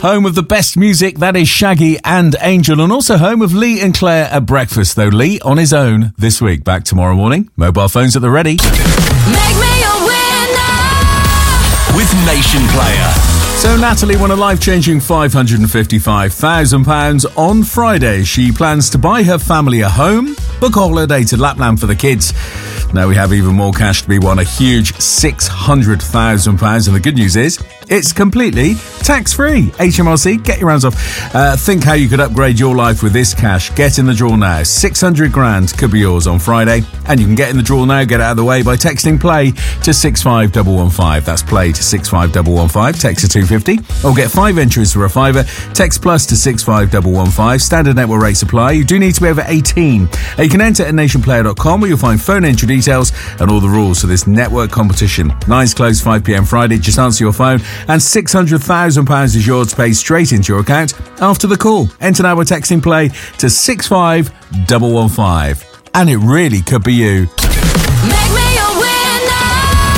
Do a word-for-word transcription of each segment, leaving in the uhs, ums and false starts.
Home of the best music, that is Shaggy and Angel, and also home of Lee and Claire at breakfast, though Lee on his own this week. Back tomorrow morning. Mobile phones at the ready. Make me a winner with Nation Player. So Natalie won a life-changing five hundred fifty-five thousand pounds on Friday. She plans to buy her family a home, book a holiday to Lapland for the kids. Now we have even more cash to be won, a huge six hundred thousand pounds. And the good news is, it's completely tax-free. H M R C, get your hands off. Uh, think how you could upgrade your life with this cash. Get in the draw now. six hundred grand could be yours on Friday. And you can get in the draw now, get it out of the way by texting play to six five one one five. That's play to six five one one five. Text to two fifty. Or get five entries for a fiver. Text plus to six five one one five. Standard network rates apply. You do need to be over eighteen. Uh, you can enter at nation player dot com where you'll find phone entry details and all the rules for this network competition. Lines close five p.m. Friday. Just answer your phone and six hundred thousand pounds is yours to pay straight into your account after the call. Enter now by texting play to six five one one five. And it really could be you. Make me a winner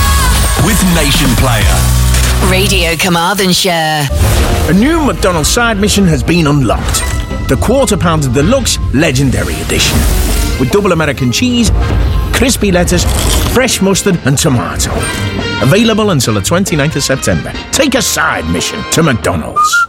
with Nation Player. Radio Carmarthenshire. A new McDonald's side mission has been unlocked. The Quarter Pounder Deluxe Legendary Edition. With double American cheese, crispy lettuce, fresh mustard and tomato. Available until the twenty-ninth of September. Take a side mission to McDonald's.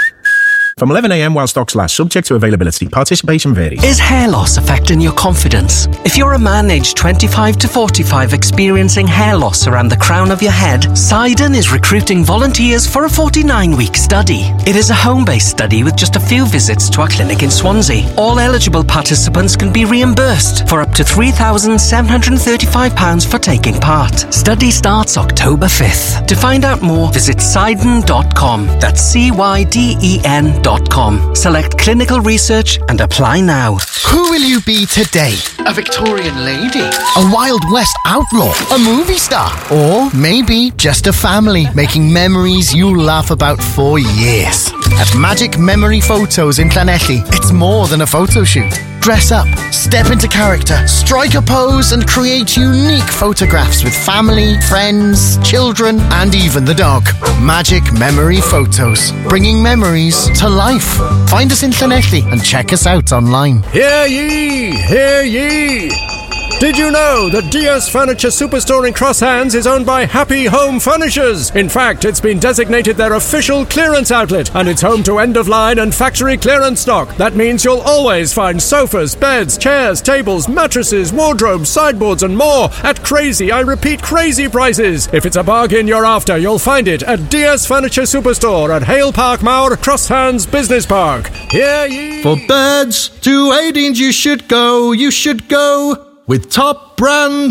From eleven a.m. while stocks last, subject to availability. Participation varies. Is hair loss affecting your confidence? If you're a man aged twenty-five to forty-five experiencing hair loss around the crown of your head, Sidon is recruiting volunteers for a forty-nine week study. It is a home-based study with just a few visits to our clinic in Swansea. All eligible participants can be reimbursed for up to three thousand seven hundred thirty-five pounds for taking part. Study starts October fifth. To find out more, visit sidon dot com. That's C Y D E N dot com. Select clinical research and apply now. Who will you be today? A Victorian lady? A Wild West outlaw? A movie star? Or maybe just a family making memories you'll laugh about for years. At Magic Memory Photos in Llanelli, it's more than a photo shoot. Dress up, step into character, strike a pose and create unique photographs with family, friends, children and even the dog. Magic Memory Photos, bringing memories to life. Find us in Llanelli and check us out online. Hear ye! Hear ye! Did you know that Diaz Furniture Superstore in Crosshands is owned by Happy Home Furnishers? In fact, it's been designated their official clearance outlet, and it's home to end-of-line and factory clearance stock. That means you'll always find sofas, beds, chairs, tables, mattresses, wardrobes, sideboards and more at crazy, I repeat, crazy prices. If it's a bargain you're after, you'll find it at Diaz Furniture Superstore at Hale Park Moor, Crosshands Business Park. Hear ye! For beds to eighteens you should go, you should go with top brand